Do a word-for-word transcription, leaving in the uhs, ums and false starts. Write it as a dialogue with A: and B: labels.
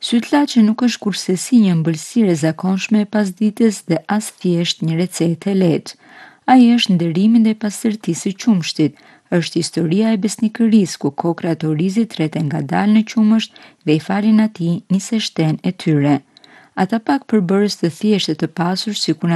A: Sytllaçe nuk është kurrësi një ëmbëlsirë e zakonshme e pasdites dhe as thjesht një recetë e lehtë. Ai është nderimi ndaj pastërtisë së qumshtit, është historia e besnikërisë ku kokrat e orizit rreten ngadalë në qumësht dhe i falin atij nisë shtenë e tyre. Ata pak përbërës të thjeshtë e të pasur sikur na